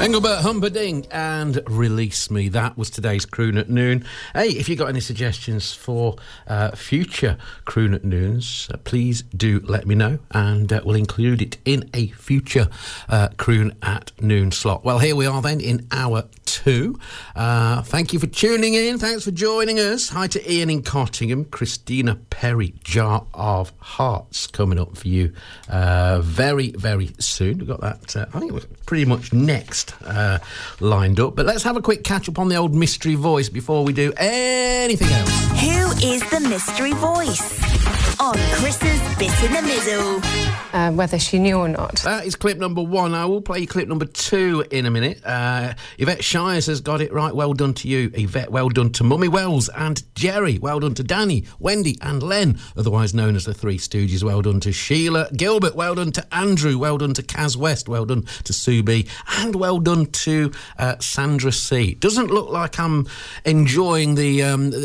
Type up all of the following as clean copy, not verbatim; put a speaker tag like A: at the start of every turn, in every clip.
A: Engelbert Humperdinck and Release Me. That was today's Croon at Noon. Hey, if you've got any suggestions for future Croon at Noons, please do let me know, and we'll include it in a future Croon at Noon slot. Well, here we are then in hour 2. Thank you for tuning in. Thanks for joining us. Hi to Ian in Cottingham. Christina Perry, Jar of Hearts, coming up for you very, very soon. We've got that, I think it was pretty much next lined up. But let's have a quick catch up on the old mystery voice before we do anything else.
B: Who is the mystery voice? On Chris's Bit in the Middle.
C: Whether she knew or not.
A: That is clip number 1. I will play you clip number 2 in a minute. Yvette Shires has got it right. Well done to you, Yvette. Well done to Mummy Wells and Jerry. Well done to Danny, Wendy and Len, otherwise known as the Three Stooges. Well done to Sheila Gilbert. Well done to Andrew. Well done to Kaz West. Well done to Sue B. And well done to Sandra C. Doesn't look like I'm enjoying the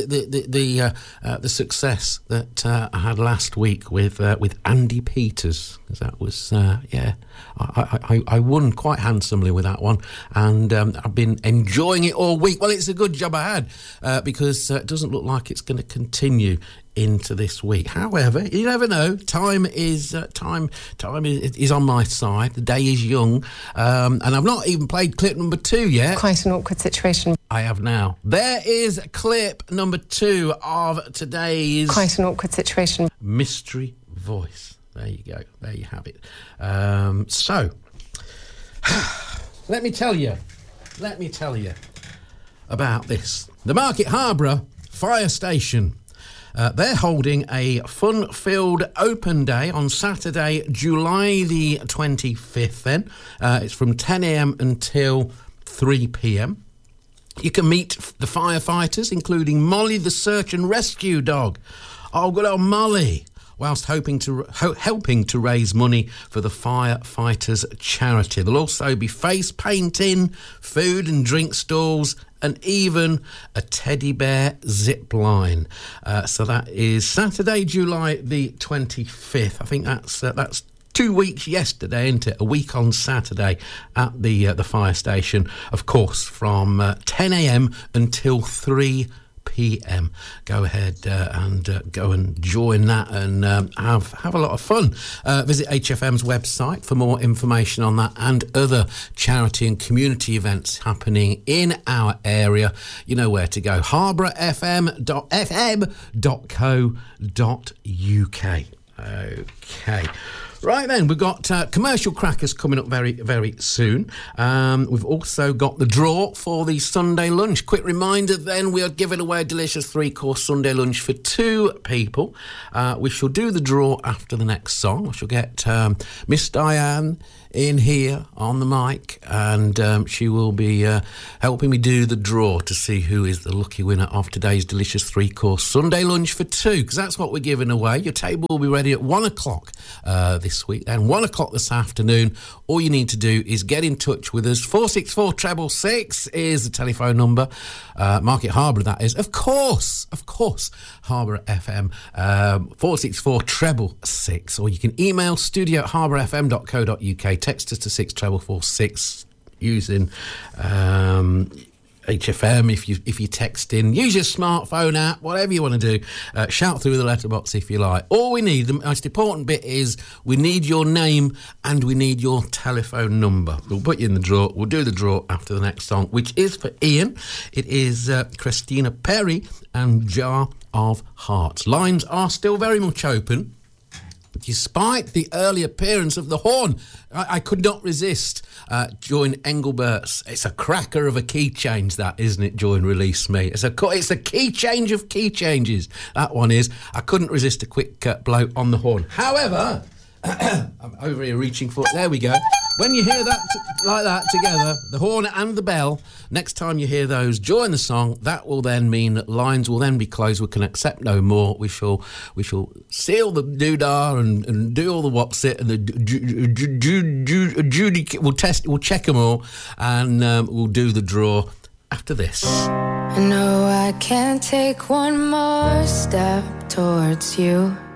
A: success that I had last week with Andy Peters. That was, I won quite handsomely with that one, and I've been enjoying it all week. Well, it's a good job I had, because it doesn't look like it's going to continue into this week. However, you never know. Time is on my side. The day is young, and I've not even played clip number 2 yet.
C: Quite an awkward situation.
A: I have now. There is clip number 2 of today's
C: quite an awkward situation.
A: Mystery voice. There you go. There you have it. So, let me tell you about this. The Market Harborough Fire Station. They're holding a fun-filled open day on Saturday, July the 25th then. It's from 10 a.m. until 3 p.m. You can meet the firefighters, including Molly the search and rescue dog. Oh, good old Molly. Whilst helping to raise money for the firefighters' charity. There'll also be face painting, food and drink stalls, and even a teddy bear zip line. So that is Saturday, July the 25th. I think that's 2 weeks yesterday, isn't it? A week on Saturday at the fire station. Of course, from 10 a.m. until 3 p.m. Go ahead and go and join that and have a lot of fun. Visit HFM's website for more information on that and other charity and community events happening in our area. You know where to go. harbourfm.co.uk. Okay. Right then, we've got commercial crackers coming up very, very soon. We've also got the draw for the Sunday lunch. Quick reminder then, we are giving away a delicious 3-course Sunday lunch for 2 people. We shall do the draw after the next song. We shall get Miss Diane in here on the mic, and she will be helping me do the draw to see who is the lucky winner of today's delicious 3-course Sunday lunch for 2, because that's what we're giving away. Your table will be ready at 1 o'clock this week, and 1 o'clock this afternoon. All you need to do is get in touch with us. 464 666 is the telephone number. Market Harborough, that is. Of course, Harbour FM, 464 666, or you can email studio@harbourfm.co.uk. Text us to 64446 using HFM if you text in. Use your smartphone app, whatever you want to do. Shout through the letterbox if you like. All we need, the most important bit is we need your name and we need your telephone number. We'll put you in the draw. We'll do the draw after the next song, which is for Ian. It is Christina Perry and Jar of Hearts. Lines are still very much open. Despite the early appearance of the horn, I could not resist. Join Engelbert's. It's a cracker of a key change, that, isn't it? Join Release Me. It's a key change of key changes. That one is. I couldn't resist a quick blow on the horn. However, I'm over here reaching for. There we go. When you hear that like that together, the horn and the bell, next time you hear those during the song, that will then mean that lines will then be closed. We can accept no more. We shall seal the doodah and do all the what's it and the we'll check them all, and we'll do the draw after this.
D: I know I can't take one more step towards you.